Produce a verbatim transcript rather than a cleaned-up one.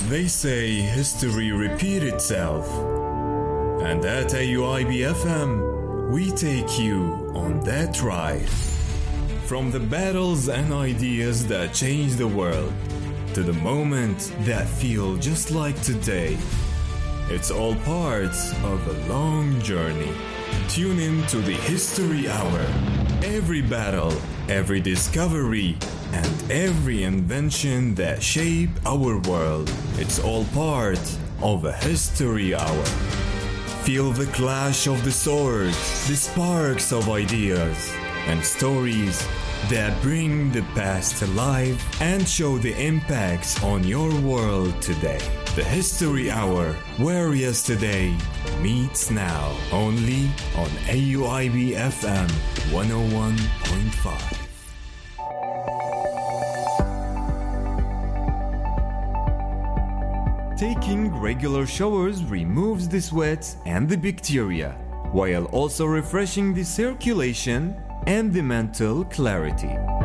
They say history repeats itself. And at A U I B F M, we take you on that ride. From the battles and ideas that changed the world, to the moments that feel just like today. It's all parts of a long journey. Tune in to the History Hour. Every battle, every discovery, and every invention that shaped our world. It's all part of a History Hour. Feel the clash of the swords, the sparks of ideas, and stories that bring the past to life and show the impacts on your world today. The History Hour, where yesterday meets now, only on A U I B F M one oh one point five. Taking regular showers removes the sweat and the bacteria, while also refreshing the circulation and the mental clarity.